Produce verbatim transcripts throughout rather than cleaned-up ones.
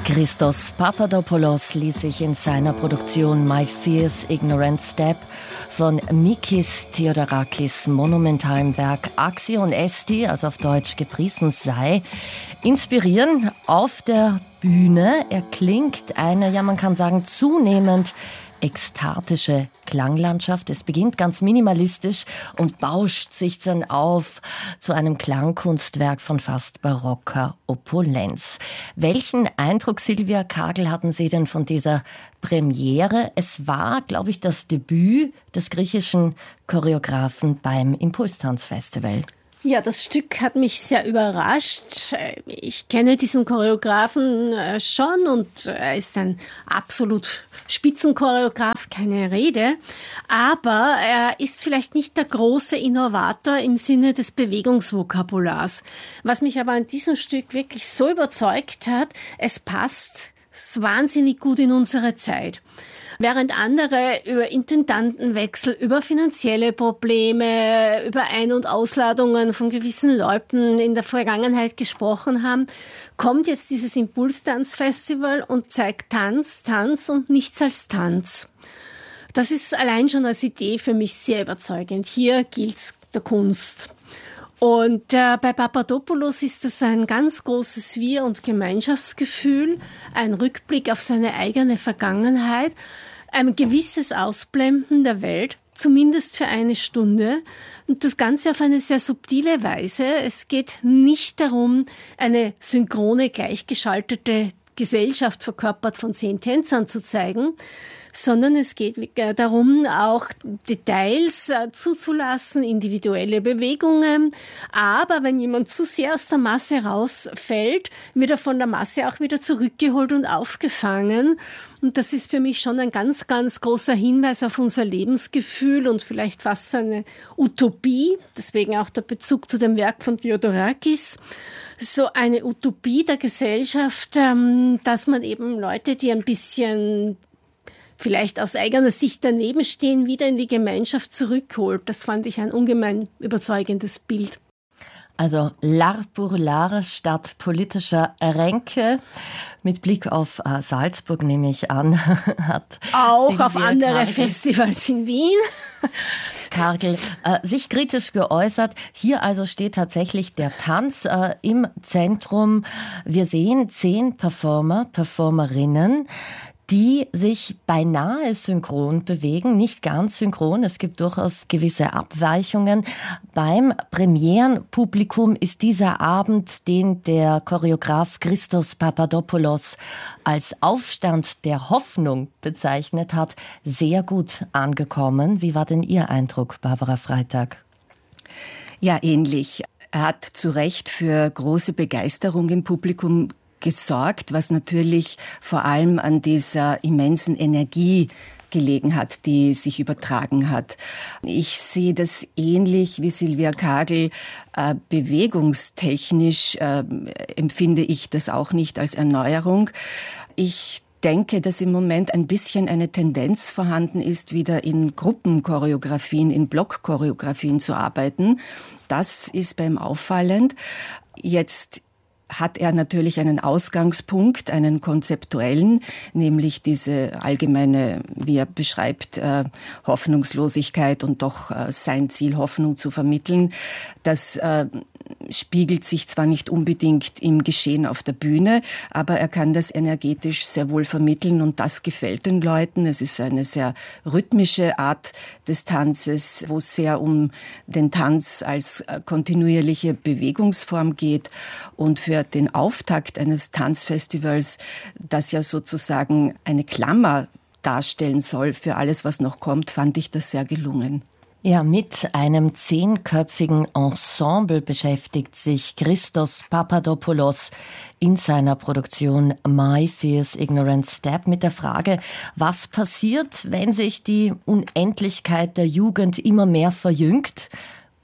Christos Papadopoulos ließ sich in seiner Produktion My Fierce Ignorant Step von Mikis Theodorakis monumentalem Werk Axion Esti, also auf Deutsch gepriesen sei, inspirieren auf der Bühne. Er klingt eine, ja man kann sagen, zunehmend ekstatische Klanglandschaft. Es beginnt ganz minimalistisch und bauscht sich dann auf zu einem Klangkunstwerk von fast barocker Opulenz. Welchen Eindruck, Silvia Kagel, hatten Sie denn von dieser Premiere? Es war, glaube ich, das Debüt des griechischen Choreografen beim Impulstanzfestival. Ja, das Stück hat mich sehr überrascht. Ich kenne diesen Choreografen schon und er ist ein absolut Spitzenchoreograf, keine Rede. Aber er ist vielleicht nicht der große Innovator im Sinne des Bewegungsvokabulars. Was mich aber an diesem Stück wirklich so überzeugt hat, es passt wahnsinnig gut in unsere Zeit. Während andere über Intendantenwechsel, über finanzielle Probleme, über Ein- und Ausladungen von gewissen Leuten in der Vergangenheit gesprochen haben, kommt jetzt dieses Impulstanzfestival und zeigt Tanz, Tanz und nichts als Tanz. Das ist allein schon als Idee für mich sehr überzeugend. Hier gilt der Kunst. Und äh, bei Papadopoulos ist das ein ganz großes Wir- und Gemeinschaftsgefühl, ein Rückblick auf seine eigene Vergangenheit, ein gewisses Ausblenden der Welt, zumindest für eine Stunde. Und das Ganze auf eine sehr subtile Weise. Es geht nicht darum, eine synchrone, gleichgeschaltete Gesellschaft verkörpert von zehn Tänzern zu zeigen, sondern es geht darum, auch Details zuzulassen, individuelle Bewegungen. Aber wenn jemand zu sehr aus der Masse rausfällt, wird er von der Masse auch wieder zurückgeholt und aufgefangen. Und das ist für mich schon ein ganz, ganz großer Hinweis auf unser Lebensgefühl und vielleicht fast so eine Utopie. Deswegen auch der Bezug zu dem Werk von Theodorakis. So eine Utopie der Gesellschaft, dass man eben Leute, die ein bisschen vielleicht aus eigener Sicht daneben stehen, wieder in die Gemeinschaft zurückholt. Das fand ich ein ungemein überzeugendes Bild. Also L'Art pour l'Art statt politischer Ränke. Mit Blick auf äh, Salzburg, nehme ich an. hat Auch Silvia auf andere Kagel, Festivals in Wien. Kagel, äh, sich kritisch geäußert. Hier also steht tatsächlich der Tanz äh, im Zentrum. Wir sehen zehn Performer, Performerinnen, die sich beinahe synchron bewegen, nicht ganz synchron. Es gibt durchaus gewisse Abweichungen. Beim Premierenpublikum ist dieser Abend, den der Choreograf Christos Papadopoulos als Aufstand der Hoffnung bezeichnet hat, sehr gut angekommen. Wie war denn Ihr Eindruck, Barbara Freitag? Ja, ähnlich. Er hat zu Recht für große Begeisterung im Publikum gesorgt, was natürlich vor allem an dieser immensen Energie gelegen hat, die sich übertragen hat. Ich sehe das ähnlich wie Silvia Kagel. Äh, bewegungstechnisch äh, empfinde ich das auch nicht als Erneuerung. Ich denke, dass im Moment ein bisschen eine Tendenz vorhanden ist, wieder in Gruppenchoreografien, in Blockchoreografien zu arbeiten. Das ist beim auffallend. Jetzt hat er natürlich einen Ausgangspunkt, einen konzeptuellen, nämlich diese allgemeine, wie er beschreibt, äh, Hoffnungslosigkeit und doch äh, sein Ziel, Hoffnung zu vermitteln. Das äh, spiegelt sich zwar nicht unbedingt im Geschehen auf der Bühne, aber er kann das energetisch sehr wohl vermitteln und das gefällt den Leuten. Es ist eine sehr rhythmische Art des Tanzes, wo es sehr um den Tanz als kontinuierliche Bewegungsform geht und für den Auftakt eines Tanzfestivals, das ja sozusagen eine Klammer darstellen soll für alles, was noch kommt, fand ich das sehr gelungen. Ja, mit einem zehnköpfigen Ensemble beschäftigt sich Christos Papadopoulos in seiner Produktion My Fierce Ignorant Step mit der Frage, was passiert, wenn sich die Unendlichkeit der Jugend immer mehr verjüngt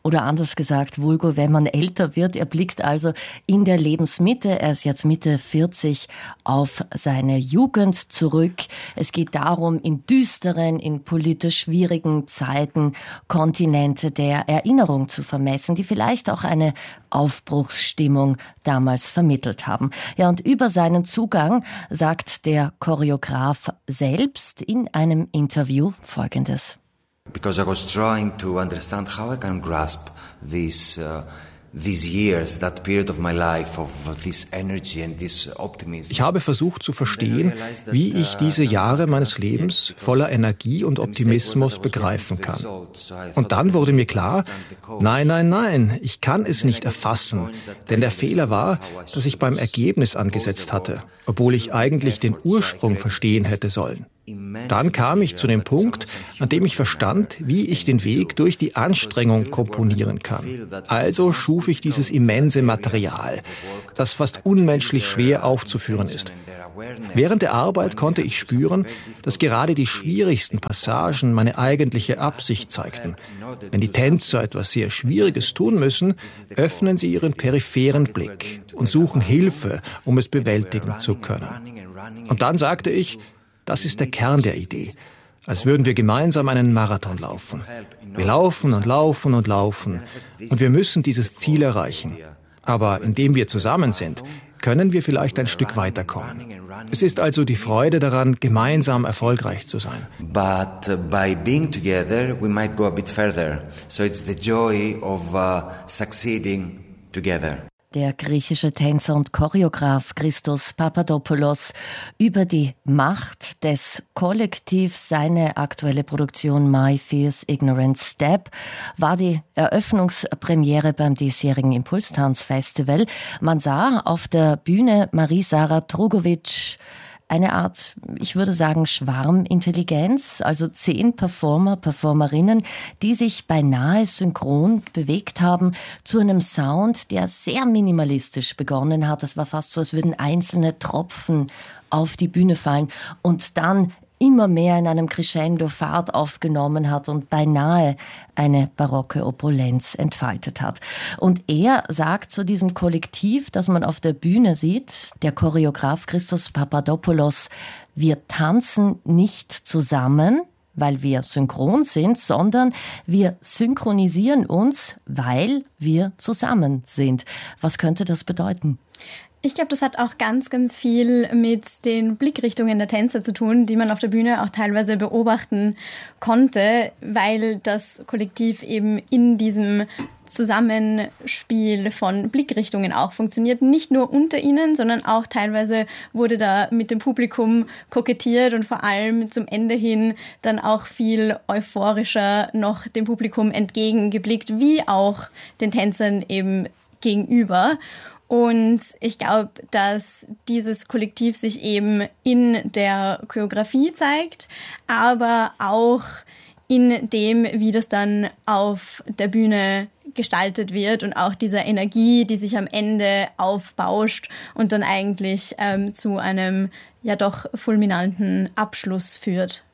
Oder anders gesagt, vulgo, wenn man älter wird. Er blickt also in der Lebensmitte, er ist jetzt Mitte vierzig, auf seine Jugend zurück. Es geht darum, in düsteren, in politisch schwierigen Zeiten Kontinente der Erinnerung zu vermessen, die vielleicht auch eine Aufbruchsstimmung damals vermittelt haben. Ja, und über seinen Zugang sagt der Choreograf selbst in einem Interview Folgendes. Because I was trying to understand how I can grasp this uh, these years, that period of my life of this energy and this optimism. Ich habe versucht zu verstehen, wie ich diese Jahre meines Lebens voller Energie und Optimismus begreifen kann. Und dann wurde mir klar, nein, nein, nein, ich kann es nicht erfassen, denn der Fehler war, dass ich beim Ergebnis angesetzt hatte, obwohl ich eigentlich den Ursprung verstehen hätte sollen. Dann kam ich zu dem Punkt, an dem ich verstand, wie ich den Weg durch die Anstrengung komponieren kann. Also schuf ich dieses immense Material, das fast unmenschlich schwer aufzuführen ist. Während der Arbeit konnte ich spüren, dass gerade die schwierigsten Passagen meine eigentliche Absicht zeigten. Wenn die Tänzer etwas sehr Schwieriges tun müssen, öffnen sie ihren peripheren Blick und suchen Hilfe, um es bewältigen zu können. Und dann sagte ich, das ist der Kern der Idee, als würden wir gemeinsam einen Marathon laufen. Wir laufen und laufen und laufen und wir müssen dieses Ziel erreichen. Aber indem wir zusammen sind, können wir vielleicht ein Stück weiterkommen. Es ist also die Freude daran, gemeinsam erfolgreich zu sein. But uh, by being together, we might go a bit further. So it's the joy of uh, succeeding together. Der griechische Tänzer und Choreograf Christos Papadopoulos über die Macht des Kollektivs. Seine aktuelle Produktion My Fierce Ignorant Step war die Eröffnungspremiere beim diesjährigen Impulstanzfestival. Man sah auf der Bühne Marie-Sara Drugovic, eine Art, ich würde sagen, Schwarmintelligenz, also zehn Performer, Performerinnen, die sich beinahe synchron bewegt haben zu einem Sound, der sehr minimalistisch begonnen hat. Es war fast so, als würden einzelne Tropfen auf die Bühne fallen und dann immer mehr in einem Crescendo Fahrt aufgenommen hat und beinahe eine barocke Opulenz entfaltet hat. Und er sagt zu diesem Kollektiv, das man auf der Bühne sieht, der Choreograf Christos Papadopoulos, wir tanzen nicht zusammen, weil wir synchron sind, sondern wir synchronisieren uns, weil wir zusammen sind. Was könnte das bedeuten? Ich glaube, das hat auch ganz, ganz viel mit den Blickrichtungen der Tänzer zu tun, die man auf der Bühne auch teilweise beobachten konnte, weil das Kollektiv eben in diesem Zusammenspiel von Blickrichtungen auch funktioniert. Nicht nur unter ihnen, sondern auch teilweise wurde da mit dem Publikum kokettiert und vor allem zum Ende hin dann auch viel euphorischer noch dem Publikum entgegengeblickt, wie auch den Tänzern eben gegenüber. Und ich glaube, dass dieses Kollektiv sich eben in der Choreografie zeigt, aber auch in dem, wie das dann auf der Bühne gestaltet wird und auch dieser Energie, die sich am Ende aufbauscht und dann eigentlich ähm, zu einem ja doch fulminanten Abschluss führt.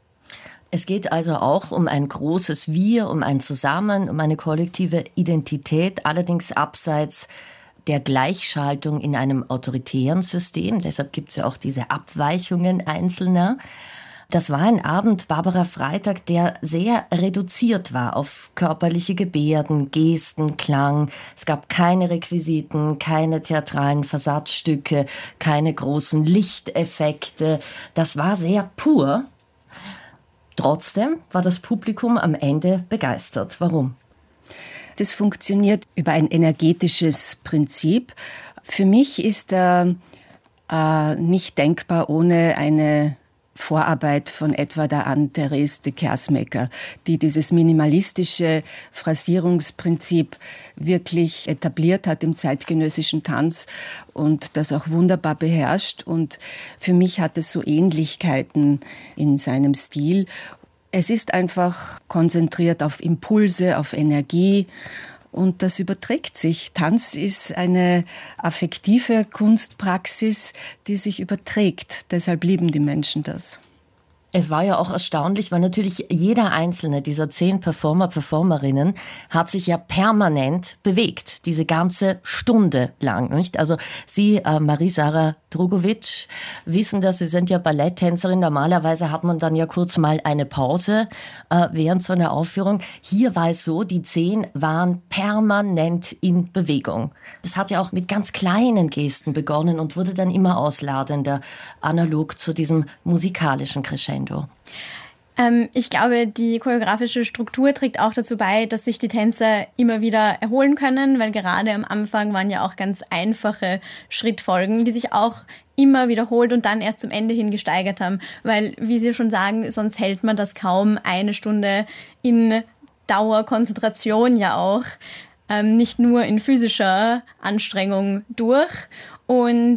Es geht also auch um ein großes Wir, um ein Zusammen, um eine kollektive Identität, allerdings abseits der Gleichschaltung in einem autoritären System. Deshalb gibt es ja auch diese Abweichungen Einzelner. Das war ein Abend, Barbara Freitag, der sehr reduziert war auf körperliche Gebärden, Gesten, Klang. Es gab keine Requisiten, keine theatralen Versatzstücke, keine großen Lichteffekte. Das war sehr pur. Trotzdem war das Publikum am Ende begeistert. Warum? Das funktioniert über ein energetisches Prinzip. Für mich ist er äh, nicht denkbar ohne eine Vorarbeit von etwa der Anne-Therese de Kersmaker, die dieses minimalistische Phrasierungsprinzip wirklich etabliert hat im zeitgenössischen Tanz und das auch wunderbar beherrscht. Und für mich hat es so Ähnlichkeiten in seinem Stil. Es ist einfach konzentriert auf Impulse, auf Energie und das überträgt sich. Tanz ist eine affektive Kunstpraxis, die sich überträgt. Deshalb lieben die Menschen das. Es war ja auch erstaunlich, weil natürlich jeder einzelne dieser zehn Performer, Performerinnen hat sich ja permanent bewegt, diese ganze Stunde lang, nicht? Also Sie, äh, Marie-Sara Drugovic, wissen das, Sie sind ja Balletttänzerin. Normalerweise hat man dann ja kurz mal eine Pause äh, während so einer Aufführung. Hier war es so, die zehn waren permanent in Bewegung. Das hat ja auch mit ganz kleinen Gesten begonnen und wurde dann immer ausladender, analog zu diesem musikalischen Crescendo. Ähm, ich glaube, die choreografische Struktur trägt auch dazu bei, dass sich die Tänzer immer wieder erholen können, weil gerade am Anfang waren ja auch ganz einfache Schrittfolgen, die sich auch immer wiederholt und dann erst zum Ende hin gesteigert haben. Weil, wie Sie schon sagen, sonst hält man das kaum eine Stunde in Dauerkonzentration ja auch, ähm, nicht nur in physischer Anstrengung durch. Und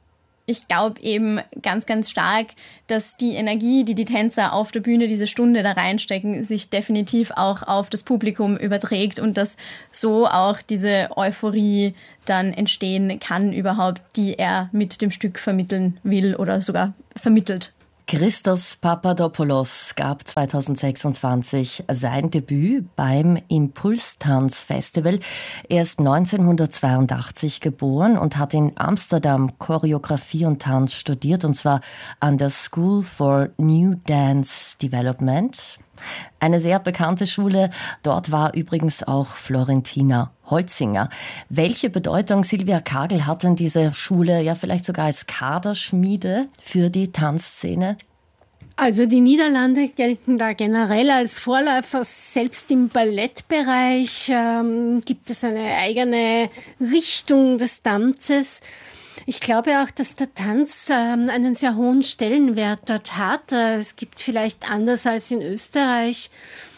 ich glaube eben ganz, ganz stark, dass die Energie, die die Tänzer auf der Bühne diese Stunde da reinstecken, sich definitiv auch auf das Publikum überträgt und dass so auch diese Euphorie dann entstehen kann überhaupt, die er mit dem Stück vermitteln will oder sogar vermittelt. Christos Papadopoulos gab zweitausendsechsundzwanzig sein Debüt beim Impulstanzfestival. Er ist neunzehnhundertzweiundachtzig geboren und hat in Amsterdam Choreografie und Tanz studiert, und zwar an der School for New Dance Development. Eine sehr bekannte Schule. Dort war übrigens auch Florentina Holzinger. Welche Bedeutung, Silvia Kagel, hat denn diese Schule ja vielleicht sogar als Kaderschmiede für die Tanzszene? Also die Niederlande gelten da generell als Vorläufer. Selbst im Ballettbereich ähm, gibt es eine eigene Richtung des Tanzes. Ich glaube auch, dass der Tanz ähm, einen sehr hohen Stellenwert dort hat. Äh, es gibt vielleicht anders als in Österreich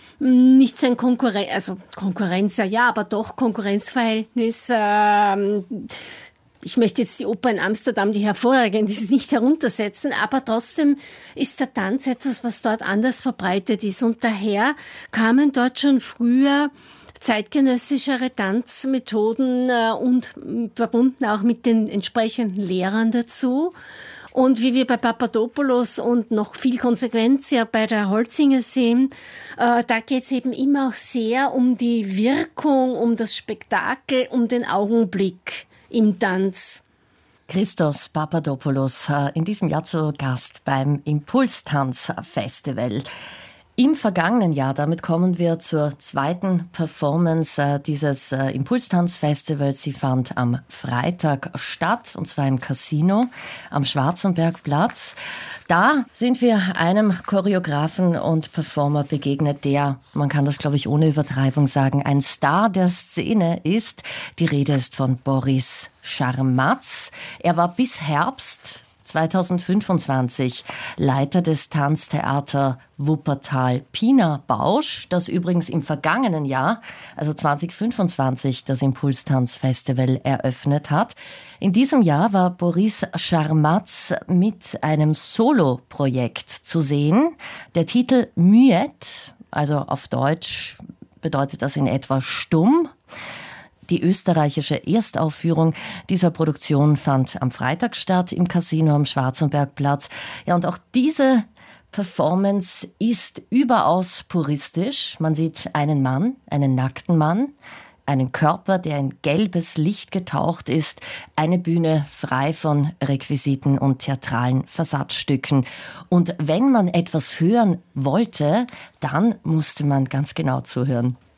nicht so ein Konkurrenz, also Konkurrenz, ja, aber doch Konkurrenzverhältnis. Ähm, ich möchte jetzt die Oper in Amsterdam, die hervorragend ist, nicht heruntersetzen, aber trotzdem ist der Tanz etwas, was dort anders verbreitet ist. Und daher kamen dort schon früher zeitgenössischere Tanzmethoden äh, und verbunden auch mit den entsprechenden Lehrern dazu. Und wie wir bei Papadopoulos und noch viel Konsequenz ja bei der Holzinger sehen, äh, da geht es eben immer auch sehr um die Wirkung, um das Spektakel, um den Augenblick im Tanz. Christos Papadopoulos, in diesem Jahr zu Gast beim Impulstanzfestival. Im vergangenen Jahr, damit kommen wir zur zweiten Performance äh, dieses äh, Impulstanzfestivals. Sie fand am Freitag statt, und zwar im Casino am Schwarzenbergplatz. Da sind wir einem Choreografen und Performer begegnet, der, man kann das glaube ich ohne Übertreibung sagen, ein Star der Szene ist. Die Rede ist von Boris Charmatz. Er war bis Herbst zweitausendfünfundzwanzig Leiter des Tanztheater Wuppertal Pina Bausch, das übrigens im vergangenen Jahr, also zweitausendfünfundzwanzig, das Impulstanzfestival eröffnet hat. In diesem Jahr war Boris Charmatz mit einem Soloprojekt zu sehen. Der Titel Muet, also auf Deutsch bedeutet das in etwa stumm. Die österreichische Erstaufführung dieser Produktion fand am Freitag statt im Casino am Schwarzenbergplatz. Ja, und auch diese Performance ist überaus puristisch. Man sieht einen Mann, einen nackten Mann, einen Körper, der in gelbes Licht getaucht ist, eine Bühne frei von Requisiten und theatralen Versatzstücken. Und wenn man etwas hören wollte, dann musste man ganz genau zuhören.